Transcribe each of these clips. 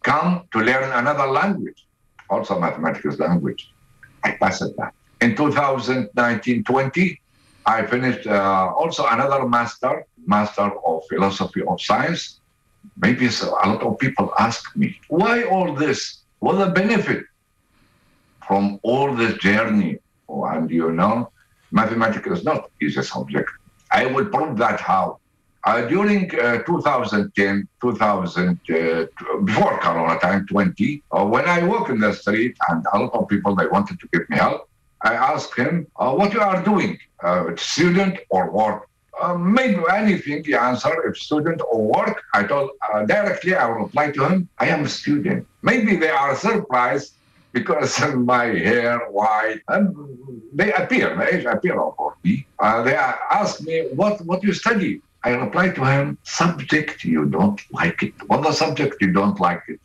come to learn another language, also mathematics language. I passed that. In 2019-20, I finished also another master of philosophy of science. Maybe a lot of people ask me, why all this? What the benefit from all this journey? Oh, and mathematics is not easy subject. I will prove that how. During 2010, before Corona time, 20, when I walk in the street and a lot of people, they wanted to give me help, I asked him, what you are doing, student or work? Maybe anything, he answered, if student or work. I told directly, I reply to him, I am a student. Maybe they are surprised because my hair white, and they appear, the age appear for me. They ask me, what you study? I reply to him, subject you don't like it. What the subject you don't like it?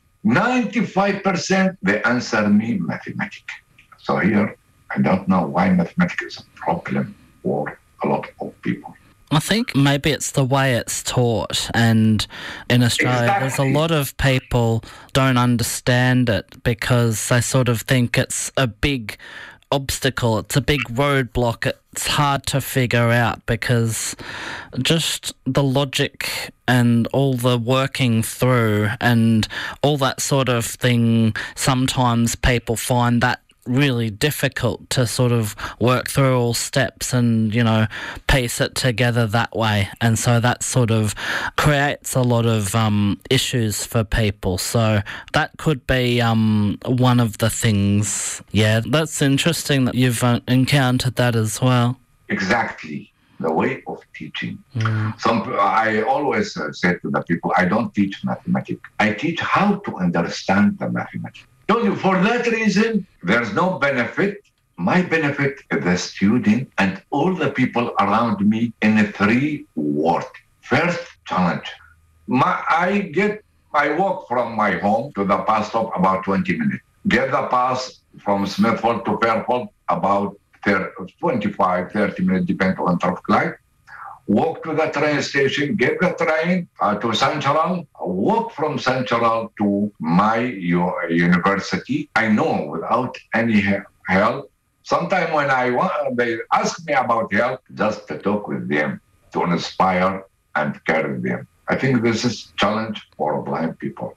95% they answer me mathematics. So here, I don't know why mathematics is a problem for a lot of people. I think maybe it's the way it's taught, and in Australia there's a lot of people don't understand it because they sort of think it's a big obstacle, it's a big roadblock, it's hard to figure out because just the logic and all the working through and all that sort of thing, sometimes people find that really difficult to sort of work through all steps and, piece it together that way. And so that sort of creates a lot of issues for people. So that could be one of the things. Yeah, that's interesting that you've encountered that as well. Exactly. The way of teaching. I always say to the people, I don't teach mathematics. I teach how to understand the mathematics. Told you, for that reason, there's no benefit. My benefit is the student and all the people around me in 3 words. First, challenge. I walk from my home to the bus stop about 20 minutes. Get the bus from Smithfield to Fairfield about 25, 30 minutes, depending on traffic light. Walk to the train station, get the train to Central, walk from Central to my university. I know without any help. Sometimes when they ask me about help, just to talk with them, to inspire and carry them. I think this is a challenge for blind people.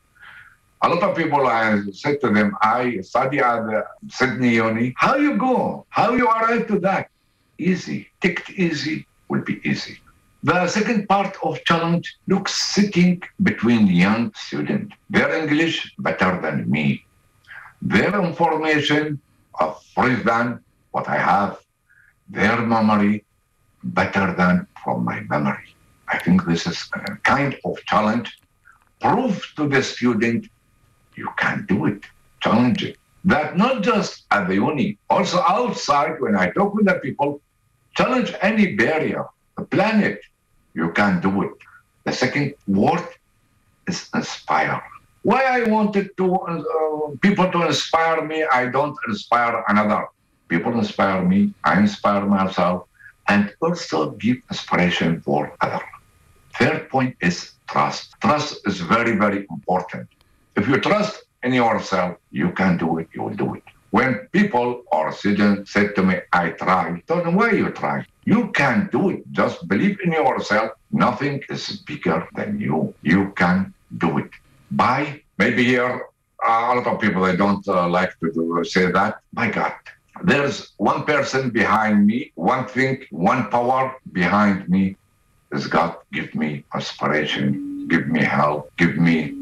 A lot of people, I said to them, I study at the Sydney Uni. How you go? How you arrive to that? Easy. Take it easy. Will be easy. The second part of challenge, look, sitting between young students. Their English better than me. Their information fresh than what I have. Their memory better than from my memory. I think this is a kind of challenge. Prove to the student you can do it. Challenge it. That not just at the uni, also outside when I talk with the people, challenge any barrier, the planet, you can do it. The second word is inspire. Why I wanted to people to inspire me, I don't inspire another. People inspire me, I inspire myself, and also give inspiration for others. Third point is trust. Trust is very, very important. If you trust in yourself, you can do it, you will do it. When people or students said to me, I try, don't know why you try. You can do it. Just believe in yourself. Nothing is bigger than you. You can do it. Maybe here, a lot of people, they don't like to say that. My God, there's one person behind me, one thing, one power behind me is God. Give me inspiration, give me help, give me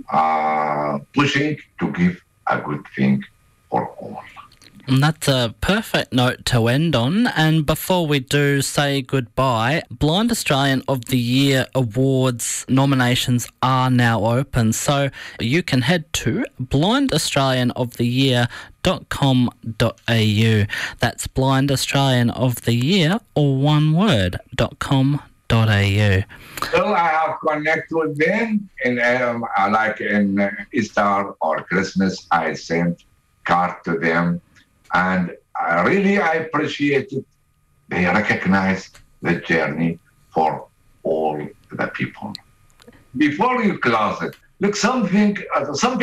pushing to give a good thing for all. And that's a perfect note to end on. And before we do say goodbye, Blind Australian of the Year Awards nominations are now open. So you can head to blindaustralianoftheyear.com.au. That's Blind Australian of the Year, or one word, .com.au. Well, I have connected with them like in Easter or Christmas. I sent card to them. And I appreciate it. They recognize the journey for all the people. Before you close it, look, some